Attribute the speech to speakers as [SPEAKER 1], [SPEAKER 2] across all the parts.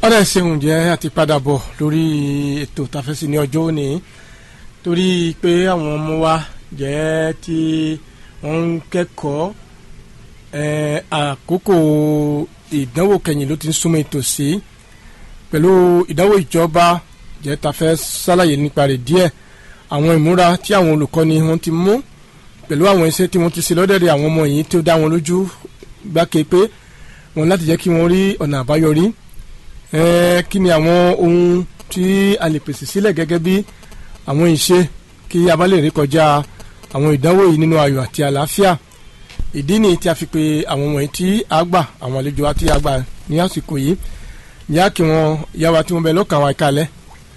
[SPEAKER 1] ọ̀rẹ́ ṣeun jẹ́ àti padà bọ̀ lórí ètò tàfẹ́sí ní ọjọ́ òní torí pé àwọn ọmọ wa jẹ́ tí wọ́n ń kẹ́kọ̀ọ́ àkókò ìdánwò kẹyìn ló ti ń súnmọ́ ìtòsí pẹ̀lú ìdánwò ìjọba jẹ́ tàfẹ́ ṣàlàyé nípa rẹ̀ díẹ̀ àwọn ìmúra tí àwọn olùkọ́ni wọn ti mú pẹ̀lú àwọn iṣẹ́ tí wọ́n ti ṣe lọ́dẹ̀dẹ̀ àwọn ọmọ yìí tí ó dá wọn lójú gbáke pé wọn láti jẹ́ kí wọ́n rí ọ̀nà àbáyọrí kí ni àwọn ohun tí a lè pèsè sílẹ̀ gẹ́gẹ́ bí àwọn ìṣe kí a bá lè rí kọjá àwọn ìdánwò yìí nínú ayọ̀ àti àlàáfíà ìdí nìyí tí a fi pe àwọn wọ̀nyí tí a gbà àwọn àlejò wa tí a gbà ní àsìkò yìí ní á kí wọn yá wa tí wọ́n bẹ lọ́kàn àwọn ẹ̀kálẹ́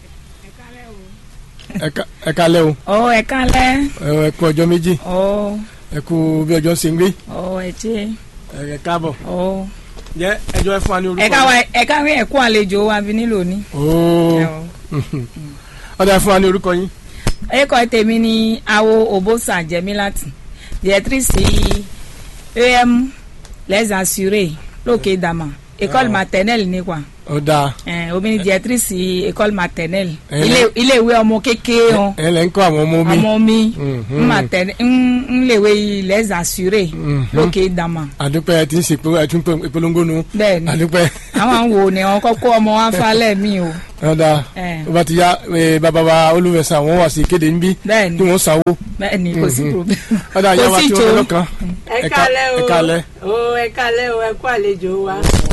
[SPEAKER 1] ẹ̀kálẹ́ o.
[SPEAKER 2] ọ ẹ̀kálẹ́.
[SPEAKER 1] ẹ kú ọjọ́ méjì.
[SPEAKER 2] ọ
[SPEAKER 1] ẹ kú bí ọjọ́ ṣe ń gbé.
[SPEAKER 2] ọ ẹ tí.
[SPEAKER 1] ẹ káàbọ̀.
[SPEAKER 2] ọ
[SPEAKER 1] jẹ́ ẹjọ́ ẹ fún wa ní orúkọ.
[SPEAKER 2] ẹ̀ka rí ẹ̀kú àlejò wa bí nílò ní.
[SPEAKER 1] ooo ọ̀dà ẹ fún wa ní orúkọ yín.
[SPEAKER 2] ẹ̀kọ́ tèmi ni awo obosa jẹ́mílátì directrice em les assurés lókè dàmà école maternelle ni quoi.
[SPEAKER 1] ó dáa.
[SPEAKER 2] omi ni directrice école maternelle ilé ìwé ọmọ kékeré wọn.
[SPEAKER 1] ẹ lẹ́ ń kọ́ àwọn ọmọ mi.
[SPEAKER 2] ọmọ mi ńlẹ̀wé les assurés lókè dàmà.
[SPEAKER 1] àdúpẹ́ ẹ ti ń ṣe ìpolongo nu.
[SPEAKER 2] bẹ́ẹ̀ni
[SPEAKER 1] àdúpẹ́.
[SPEAKER 2] àwọn wo ni wọn kọ́kọ́ ọmọ wa falẹ̀ mi o.
[SPEAKER 1] ọ̀dà ó bá ti yá bàbá wa olùwẹ̀sà wọn wà sí kéde níbí
[SPEAKER 2] bẹ́ẹ̀ni
[SPEAKER 1] tí wọ́n sanwó.
[SPEAKER 2] bẹ́ẹ̀ni kò sí problem.
[SPEAKER 1] ọ̀dà yá wa tí wọ́n lọ kan.
[SPEAKER 3] ẹ kálẹ́ o
[SPEAKER 1] kálẹ́.
[SPEAKER 3] ẹ kálẹ́ o ẹ kú àlejò wa.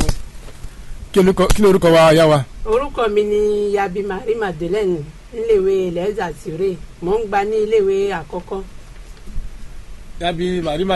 [SPEAKER 1] kí ló orúkọ wa yá wa.
[SPEAKER 3] orúkọ mi ni Yabi Marie Madeleine níléèwé les assurés mò ń gba ní iléèwé àkọ́kọ́.
[SPEAKER 1] Yabi Marie